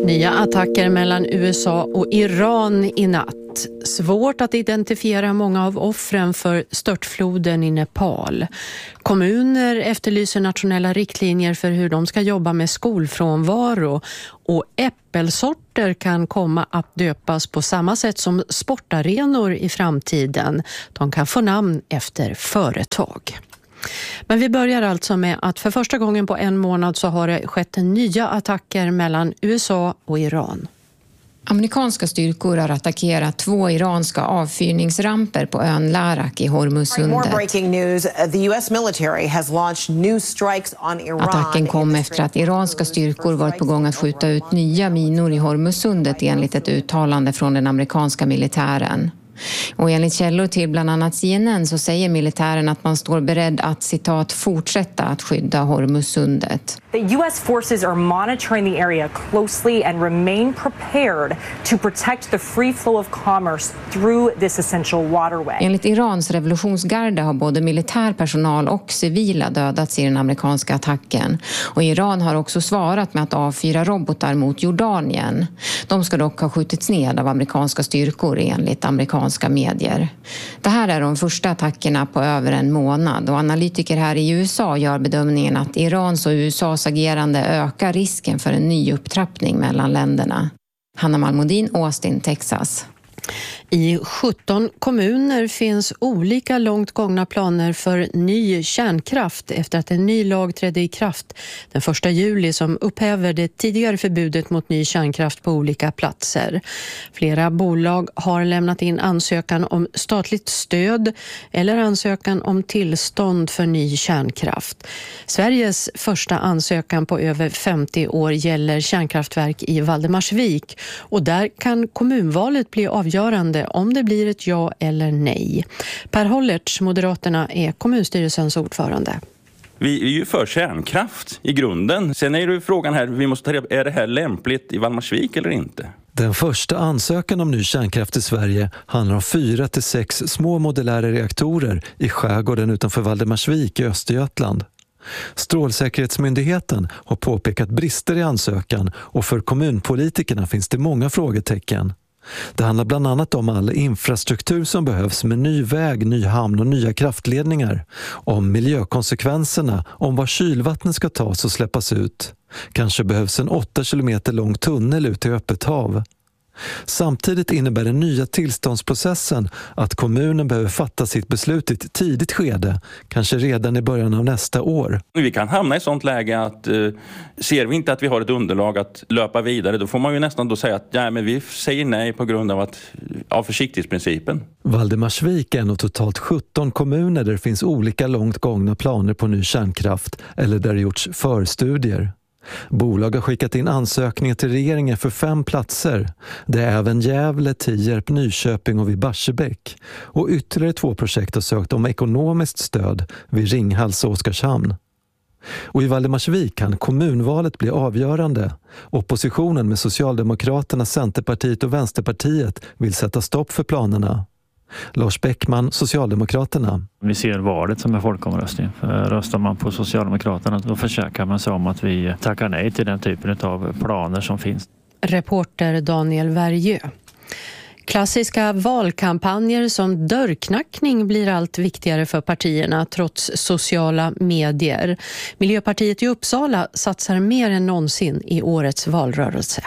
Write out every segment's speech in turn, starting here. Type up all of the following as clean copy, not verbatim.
Nya attacker mellan USA och Iran i natt. Svårt att identifiera många av offren för störtfloden i Nepal. Kommuner efterlyser nationella riktlinjer för hur de ska jobba med skolfrånvaro. Och äppelsorter kan komma att döpas på samma sätt som sportarenor i framtiden. De kan få namn efter företag. Men vi börjar alltså med att för första gången på en månad så har det skett nya attacker mellan USA och Iran. Amerikanska styrkor har attackerat 2 iranska avfyrningsramper på ön Larak i Hormuzsundet. Attacken kom efter att iranska styrkor varit på gång att skjuta ut nya minor i Hormuzsundet enligt ett uttalande från den amerikanska militären. Och enligt källor till bland annat CNN så säger militären att man står beredd att, citat, fortsätta att skydda Hormuzsundet. The US forces are monitoring the area closely and remain prepared to protect the free flow of commerce through this essential waterway. Enligt Irans revolutionsgarde har både militär personal och civila dödats i den amerikanska attacken. Och Iran har också svarat med att avfyra robotar mot Jordanien. De ska dock ha skjutits ned av amerikanska styrkor enligt amerikanska medier. Det här är de första attackerna på över en månad och analytiker här i USA gör bedömningen att Irans och USAs agerande ökar risken för en ny upptrappning mellan länderna. Hanna Malmodin, Austin, Texas. I 17 kommuner finns olika långt gångna planer för ny kärnkraft efter att en ny lag trädde i kraft den 1 juli som upphäver det tidigare förbudet mot ny kärnkraft på olika platser. Flera bolag har lämnat in ansökan om statligt stöd eller ansökan om tillstånd för ny kärnkraft. Sveriges första ansökan på över 50 år gäller kärnkraftverk i Valdemarsvik och där kan kommunvalet bli avgörande om det blir ett ja eller nej. Per Hollertz, Moderaterna, är kommunstyrelsens ordförande. Vi är ju för kärnkraft i grunden. Sen är det frågan här, är det här lämpligt i Valdemarsvik eller inte? Den första ansökan om ny kärnkraft i Sverige handlar om 4 till 6 små modulära reaktorer i skärgården utanför Valdemarsvik i Östergötland. Strålsäkerhetsmyndigheten har påpekat brister i ansökan och för kommunpolitikerna finns det många frågetecken. Det handlar bland annat om all infrastruktur som behövs med ny väg, ny hamn och nya kraftledningar. Om miljökonsekvenserna, om var kylvattnet ska tas och släppas ut. Kanske behövs en 8 kilometer lång tunnel ut i öppet hav. Samtidigt innebär den nya tillståndsprocessen att kommunen behöver fatta sitt beslut i ett tidigt skede, kanske redan i början av nästa år. Vi kan hamna i sånt läge att ser vi inte att vi har ett underlag att löpa vidare, då får man ju nästan då säga att men vi säger nej på grund av försiktighetsprincipen. Valdemarsvik är en av totalt 17 kommuner där det finns olika långt gångna planer på ny kärnkraft eller där det gjorts förstudier. Bolag har skickat in ansökningar till regeringen för 5 platser. Det är även Gävle, Tierp, Nyköping och vid Barsebäck. Och ytterligare 2 projekt har sökt om ekonomiskt stöd vid Ringhals och Oskarshamn. Och i Valdemarsvik kan kommunvalet bli avgörande. Oppositionen med Socialdemokraterna, Centerpartiet och Vänsterpartiet vill sätta stopp för planerna. Lars Bäckman, Socialdemokraterna. Vi ser valet som en folkomröstning. Röstar man på Socialdemokraterna då försöker man sig om att vi tackar nej till den typen av planer som finns. Reporter Daniel Värjö. Klassiska valkampanjer som dörrknackning blir allt viktigare för partierna trots sociala medier. Miljöpartiet i Uppsala satsar mer än någonsin i årets valrörelse.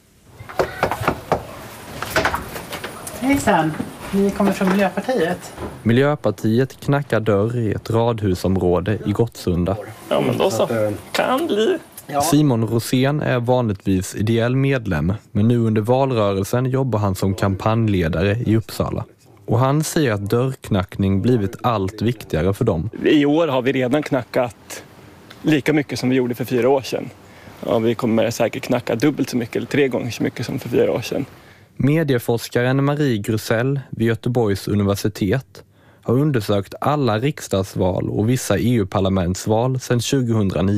Hejsan! Ni kommer från Miljöpartiet. Miljöpartiet knackar dörr i ett radhusområde i Gottsunda. Ja, men då så. Kan bli. Simon Rosén är vanligtvis ideell medlem, men nu under valrörelsen jobbar han som kampanjledare i Uppsala. Och han säger att dörrknackning blivit allt viktigare för dem. I år har vi redan knackat lika mycket som vi gjorde för 4 år sedan. Ja, vi kommer säkert knacka dubbelt så mycket eller 3 gånger så mycket som för 4 år sedan. Medieforskaren Marie Grusell vid Göteborgs universitet har undersökt alla riksdagsval och vissa EU-parlamentsval sedan 2009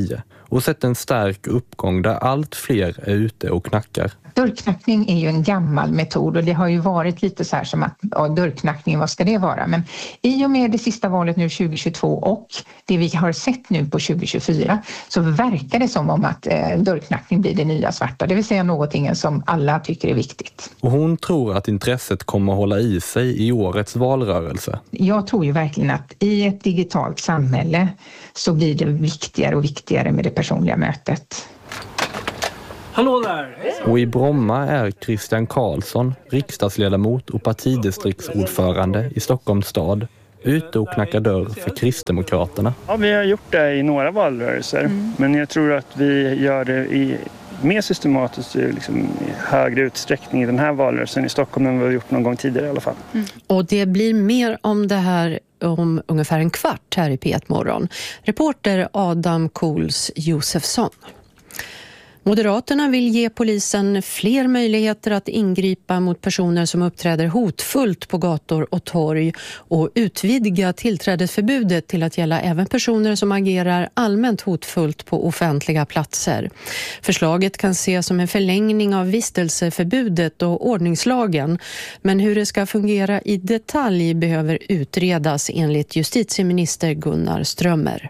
och sett en stark uppgång där allt fler är ute och knackar. Dörrknackning är ju en gammal metod och det har ju varit lite så här som att dörrknackning, vad ska det vara? Men i och med det sista valet nu 2022 och det vi har sett nu på 2024 så verkar det som om att dörrknackning blir det nya svarta, det vill säga någonting som alla tycker är viktigt. Och hon tror att intresset kommer att hålla i sig i årets valrörelse. Jag tror ju verkligen att i ett digitalt samhälle så blir det viktigare och viktigare med det personliga mötet. Hallå där! Och i Bromma är Christian Karlsson, riksdagsledamot och partidistriktsordförande i Stockholms stad, ute och knackar dörr för Kristdemokraterna. Ja, vi har gjort det i några valrörelser, men jag tror att vi gör det mer systematiskt i högre utsträckning i den här valrörelsen i Stockholm än vi har gjort någon gång tidigare i alla fall. Och det blir mer om det här om ungefär en kvart här i P1 Morgon. Reporter Adam Kools Josefsson. Moderaterna vill ge polisen fler möjligheter att ingripa mot personer som uppträder hotfullt på gator och torg och utvidga tillträdesförbudet till att gälla även personer som agerar allmänt hotfullt på offentliga platser. Förslaget kan ses som en förlängning av vistelseförbudet och ordningslagen, men hur det ska fungera i detalj behöver utredas enligt justitieminister Gunnar Strömmer.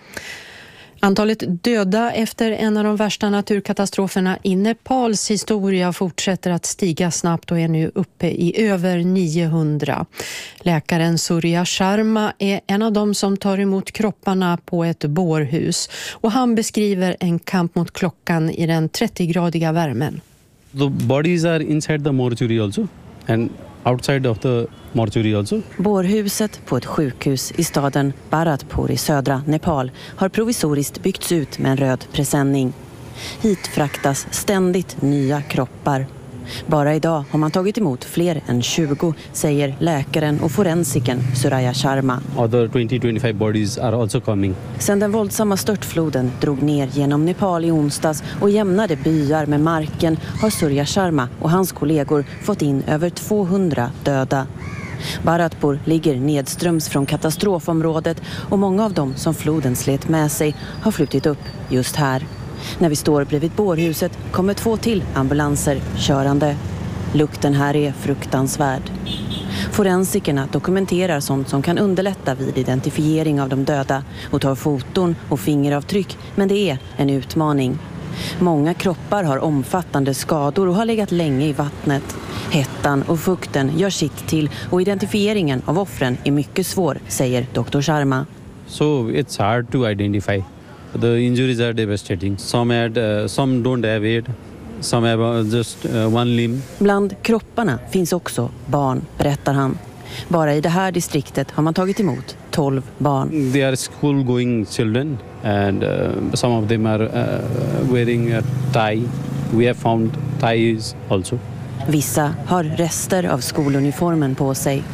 Antalet döda efter en av de värsta naturkatastroferna i Nepals historia fortsätter att stiga snabbt och är nu uppe i över 900. Läkaren Surya Sharma är en av dem som tar emot kropparna på ett bårhus och han beskriver en kamp mot klockan i den 30-gradiga värmen. The bodies are inside the mortuary also and outside of the mortuary also. Bårhuset på ett sjukhus i staden Bharatpur i södra Nepal har provisoriskt byggts ut med en röd presenning. Hit fraktas ständigt nya kroppar. Bara idag har man tagit emot fler än 20, säger läkaren och forensiken Surya Sharma. Other 20-25 bodies are also coming. Sedan den våldsamma störtfloden drog ner genom Nepal i onsdags och jämnade byar med marken har Surya Sharma och hans kollegor fått in över 200 döda. Bharatpur ligger nedströms från katastrofområdet och många av dem som floden slet med sig har flutit upp just här. När vi står bredvid bårhuset kommer 2 till ambulanser körande. Lukten här är fruktansvärd. Forensikerna dokumenterar sånt som kan underlätta vid identifiering av de döda och tar foton och fingeravtryck, men det är en utmaning. Många kroppar har omfattande skador och har legat länge i vattnet. Hettan och fukten gör sitt till och identifieringen av offren är mycket svår, säger Dr. Sharma. So it's hard to identify. The injuries are devastating. Some don't have head. Some have just one limb. Bland kropparna finns också barn, berättar han. Bara i det här distriktet har man tagit emot 12 barn. They are school-going children and some of them are wearing a tie. We have found ties also. Vissa har rester av skoluniformen på sig.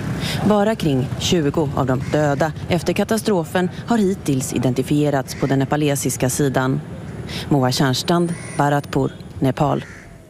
Bara kring 20 av de döda efter katastrofen har hittills identifierats på den nepalesiska sidan. Moa Kärnstrand, Bharatpur, Nepal.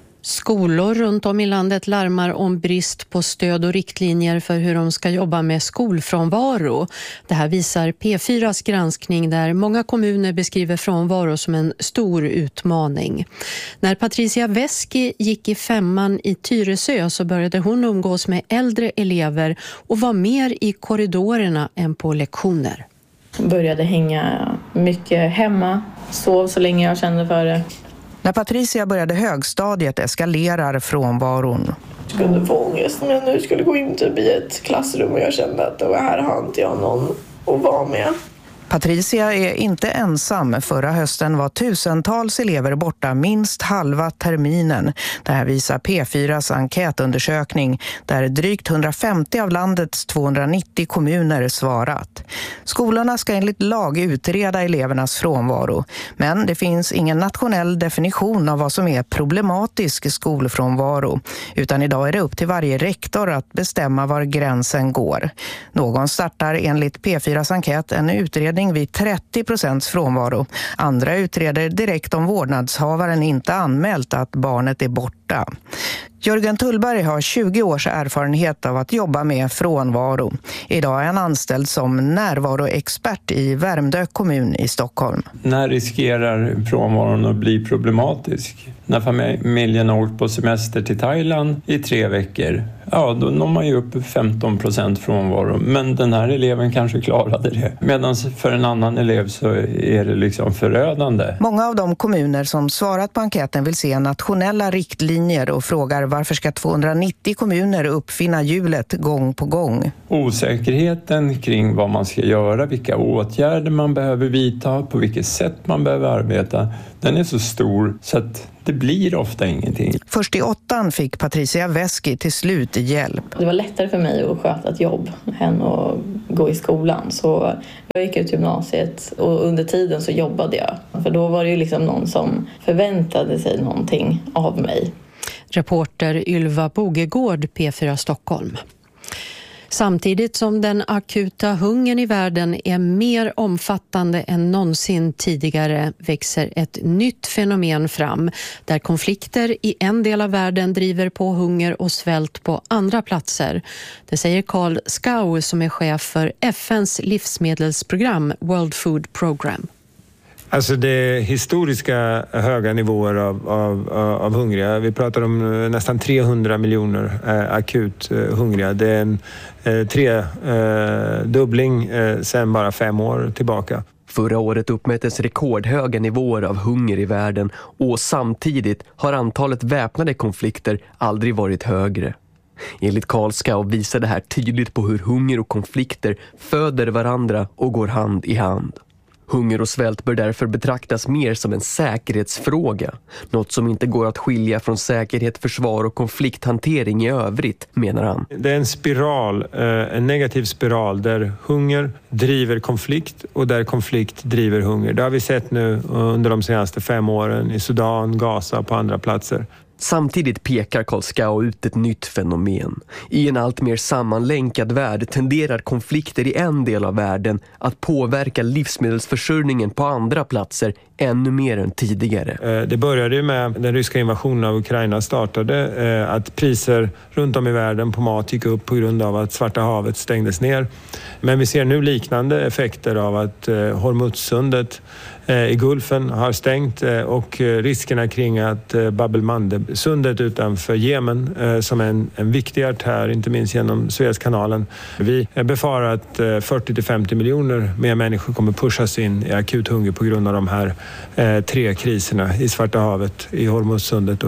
Skolor runt om i landet larmar om brist på stöd och riktlinjer för hur de ska jobba med skolfrånvaro. Det här visar P4s granskning där många kommuner beskriver frånvaro som en stor utmaning. När Patricia Veski gick i 5:an i Tyresö så började hon umgås med äldre elever och var mer i korridorerna än på lektioner. Jag började hänga mycket hemma, sov så länge jag kände för det. När Patricia började högstadiet eskalerar frånvaron. Jag kunde få ångest när jag nu skulle gå in typ i ett klassrum och jag kände att här har inte jag någon att vara med. Patricia är inte ensam. Förra hösten var tusentals elever borta minst halva terminen. Det här visar P4s enkätundersökning där drygt 150 av landets 290 kommuner svarat. Skolorna ska enligt lag utreda elevernas frånvaro. Men det finns ingen nationell definition av vad som är problematisk skolfrånvaro. Utan idag är det upp till varje rektor att bestämma var gränsen går. Någon startar enligt P4s enkät en utredning vid 30% frånvaro. Andra utreder direkt om vårdnadshavaren inte anmält att barnet är borta. Jörgen Tullberg har 20 års erfarenhet av att jobba med frånvaro. Idag är han anställd som närvaroexpert i Värmdö kommun i Stockholm. När riskerar frånvaron att bli problematisk? När familjen har åkt på semester till Thailand i 3 veckor, ja då når man ju upp 15% frånvaro. Men den här eleven kanske klarade det. Medan för en annan elev så är det liksom förödande. Många av de kommuner som svarat på enkäten vill se nationella riktlinjer och frågar varför ska 290 kommuner uppfinna hjulet gång på gång. Osäkerheten kring vad man ska göra, vilka åtgärder man behöver vidta, på vilket sätt man behöver arbeta, den är så stor så att det blir ofta ingenting. Först i 8:an fick Patricia Veski till slut hjälp. Det var lättare för mig att sköta ett jobb än att gå i skolan. Så jag gick ut gymnasiet och under tiden så jobbade jag. För då var det ju liksom någon som förväntade sig någonting av mig. Reporter Ylva Bogegård, P4 Stockholm. Samtidigt som den akuta hungern i världen är mer omfattande än någonsin tidigare växer ett nytt fenomen fram där konflikter i en del av världen driver på hunger och svält på andra platser. Det säger Carl Skau som är chef för FN:s livsmedelsprogram World Food Program. Alltså det är historiska höga nivåer av hungriga. Vi pratar om nästan 300 miljoner akut hungriga. Det är en tredubbling sedan bara 5 år tillbaka. Förra året uppmättes rekordhöga nivåer av hunger i världen och samtidigt har antalet väpnade konflikter aldrig varit högre. Enligt Carl Skau visar det här tydligt på hur hunger och konflikter föder varandra och går hand i hand. Hunger och svält bör därför betraktas mer som en säkerhetsfråga. Något som inte går att skilja från säkerhet, försvar och konflikthantering i övrigt, menar han. Det är en spiral, en negativ spiral där hunger driver konflikt och där konflikt driver hunger. Det har vi sett nu under de senaste 5 åren i Sudan, Gaza och på andra platser. Samtidigt pekar Carl Skau ut ett nytt fenomen. I en allt mer sammanlänkad värld tenderar konflikter i en del av världen att påverka livsmedelsförsörjningen på andra platser ännu mer än tidigare. Det började ju med den ryska invasionen av Ukraina startade att priser runt om i världen på mat gick upp på grund av att Svarta havet stängdes ner. Men vi ser nu liknande effekter av att Hormuzsundet i Gulfen har stängt och riskerna kring att Bab el-Mandeb-sundet utanför Jemen som är en viktig artär, inte minst genom Suezkanalen. Vi befarar att 40-50 miljoner mer människor kommer pushas in i akut hunger på grund av de här 3 kriserna i Svarta havet, i Hormuzsundet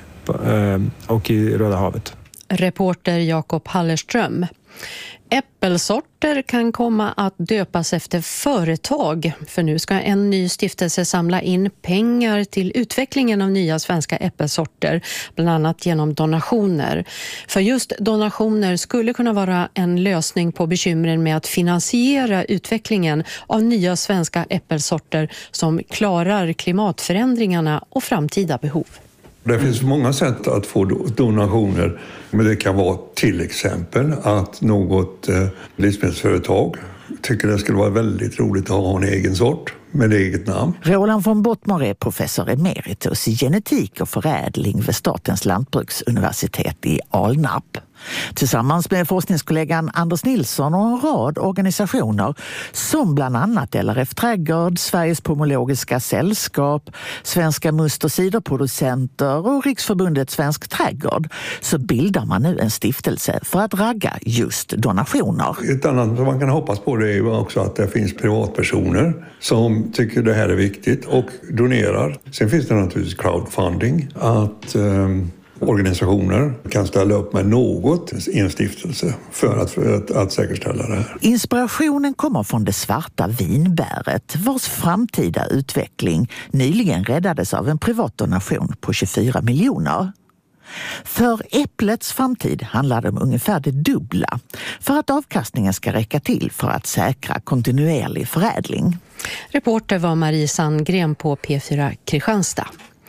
och i Röda havet. Reporter Jakob Hallerström. Äppelsorter kan komma att döpas efter företag, för nu ska en ny stiftelse samla in pengar till utvecklingen av nya svenska äppelsorter, bland annat genom donationer. För just donationer skulle kunna vara en lösning på bekymren med att finansiera utvecklingen av nya svenska äppelsorter som klarar klimatförändringarna och framtida behov. Det finns många sätt att få donationer, men det kan vara till exempel att något livsmedelsföretag tycker det skulle vara väldigt roligt att ha en egen sort med eget namn. Roland von Bottmar är professor emeritus i genetik och förädling vid Statens lantbruksuniversitet i Alnarp. Tillsammans med forskningskollegan Anders Nilsson och en rad organisationer som bland annat LRF Trädgård, Sveriges Pomologiska sällskap, Svenska must- och ciderproducenter och Riksförbundet Svensk trädgård, så bildar man nu en stiftelse för att ragga just donationer. Ett annat som man kan hoppas på det är ju också att det finns privatpersoner som tycker det här är viktigt och donerar. Sen finns det naturligtvis crowdfunding, att organisationer kan ställa upp med något i en stiftelse för att säkerställa det här. Inspirationen kommer från det svarta vinbäret, vars framtida utveckling nyligen räddades av en privat donation på 24 miljoner. För äpplets framtid handlar det om ungefär det dubbla för att avkastningen ska räcka till för att säkra kontinuerlig förädling. Reporter var Marie Sandgren på P4 Kristianstad.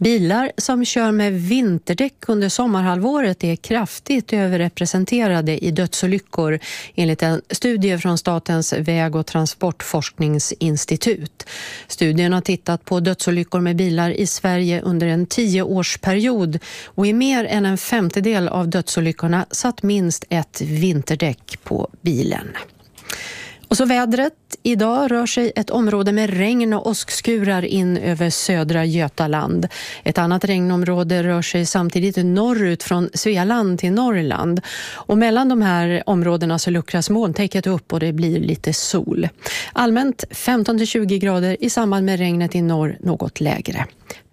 Bilar som kör med vinterdäck under sommarhalvåret är kraftigt överrepresenterade i dödsolyckor enligt en studie från Statens väg- och transportforskningsinstitut. Studien har tittat på dödsolyckor med bilar i Sverige under en 10-årsperiod och i mer än en femtedel av dödsolyckorna satt minst ett vinterdäck på bilen. Och så vädret. Idag rör sig ett område med regn och åskskurar in över södra Götaland. Ett annat regnområde rör sig samtidigt norrut från Svealand till Norrland. Och mellan de här områdena så luckras molntäcket upp och det blir lite sol. Allmänt 15-20 grader, i samband med regnet i norr något lägre.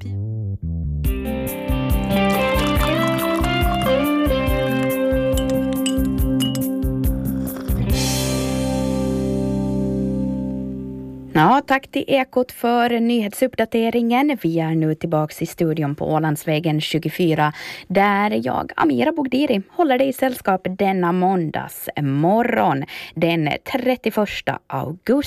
Ja, tack till Ekot för nyhetsuppdateringen. Vi är nu tillbaka i studion på Ålandsvägen 24 där jag, Amira Bogdiri, håller dig i sällskap denna måndags morgon den 31 augusti.